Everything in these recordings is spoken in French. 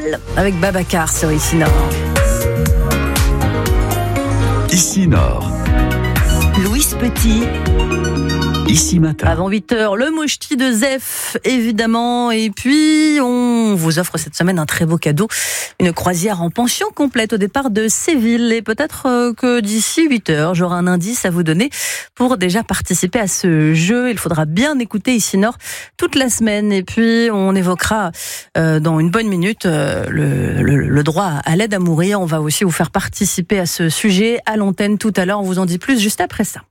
Seul avec Babacar sur Ici Nord. Ici Nord. Louise Petit. Ici Matin. Avant 8h, le moucheti de Zef, évidemment. Et puis, on vous offre cette semaine un très beau cadeau. Une croisière en pension complète au départ de Séville. Et peut-être que d'ici 8h, j'aurai un indice à vous donner pour déjà participer à ce jeu. Il faudra bien écouter Ici Nord toute la semaine. Et puis, on évoquera dans une bonne minute le droit à l'aide à mourir. On va aussi vous faire participer à ce sujet à l'antenne tout à l'heure. On vous en dit plus juste après ça.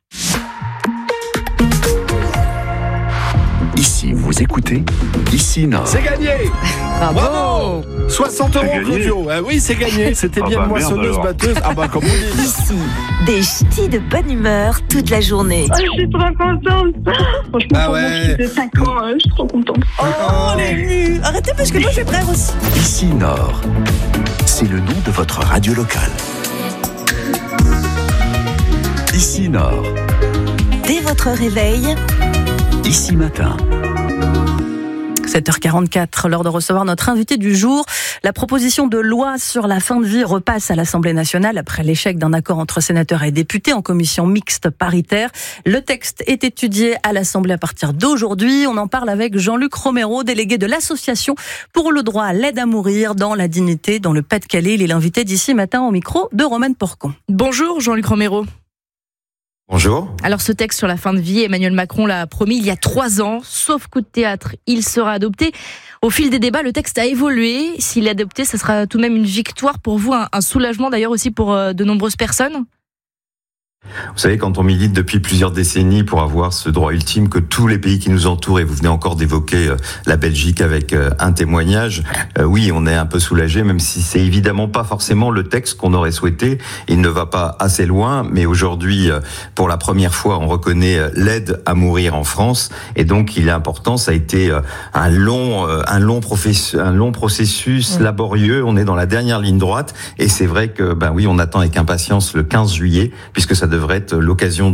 Ici, vous écoutez Ici Nord. C'est gagné. Bravo. 60 € Claudio. Oui, c'est gagné. C'était bien une moissonneuse batteuse. Comme on dit. Ici, des ch'tis de bonne humeur toute la journée. Oh, je suis trop contente. Franchement, pour mon fils de 5 ans, je suis trop contente. Oh, on est ému. Arrêtez parce que moi je vais prendre aussi. Ici Nord. C'est le nom de votre radio locale. Ici Nord. Dès votre réveil, Ici Matin. 7h44, l'heure de recevoir notre invité du jour. La proposition de loi sur la fin de vie repasse à l'Assemblée nationale après l'échec d'un accord entre sénateurs et députés en commission mixte paritaire. Le texte est étudié à l'Assemblée à partir d'aujourd'hui. On en parle avec Jean-Luc Romero, délégué de l'Association pour le droit à l'aide à mourir dans la dignité dans le Pas-de-Calais. Il est l'invité d'Ici Matin au micro de Romaine Porcon. Bonjour Jean-Luc Romero. Bonjour. Alors ce texte sur la fin de vie, Emmanuel Macron l'a promis il y a 3 ans, sauf coup de théâtre, il sera adopté. Au fil des débats, le texte a évolué. S'il est adopté, ça sera tout de même une victoire pour vous, un soulagement d'ailleurs aussi pour de nombreuses personnes. Vous savez, quand on milite depuis plusieurs décennies pour avoir ce droit ultime que tous les pays qui nous entourent, et vous venez encore d'évoquer la Belgique avec un témoignage, oui, on est un peu soulagé, même si c'est évidemment pas forcément le texte qu'on aurait souhaité. Il ne va pas assez loin, mais aujourd'hui, pour la première fois, on reconnaît l'aide à mourir en France, et donc il est important. Ça a été un long processus laborieux. On est dans la dernière ligne droite, et c'est vrai que, oui, on attend avec impatience le 15 juillet, puisque ça devrait être l'occasion